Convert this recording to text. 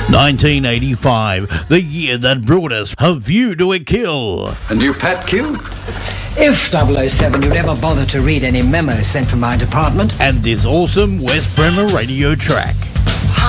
1985, the year that brought us A View to a Kill. And you, Pat Q? If 007 you'd ever bother to read any memos sent from my department. And this awesome West Bremer radio track.